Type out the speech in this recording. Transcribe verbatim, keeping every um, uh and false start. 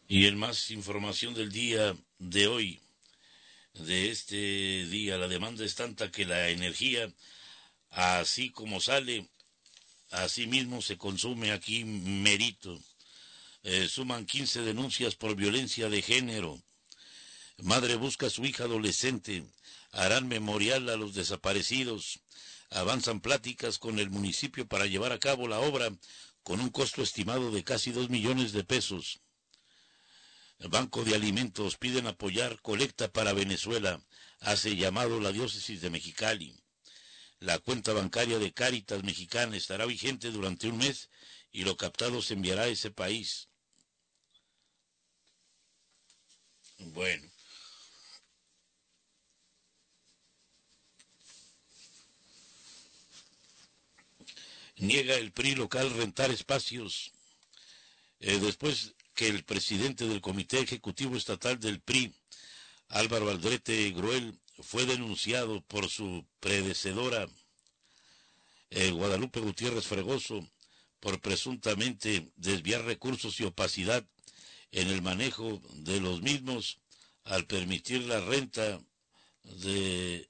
Y en más información del día de hoy, de este día, la demanda es tanta que la energía, así como sale, así mismo se consume aquí merito. Eh, suman quince denuncias por violencia de género. Madre busca a su hija adolescente. Harán memorial a los desaparecidos. Avanzan pláticas con el municipio para llevar a cabo la obra con un costo estimado de casi dos millones de pesos. El Banco de Alimentos piden apoyar colecta para Venezuela. Hace llamado la diócesis de Mexicali. La cuenta bancaria de Cáritas Mexicana estará vigente durante un mes y lo captado se enviará a ese país. Bueno. Niega el P R I local rentar espacios. Eh, después que el presidente del Comité Ejecutivo Estatal del P R I, Álvaro Aldrete Gruel, fue denunciado por su predecesora, eh, Guadalupe Gutiérrez Fregoso, por presuntamente desviar recursos y opacidad en el manejo de los mismos al permitir la renta de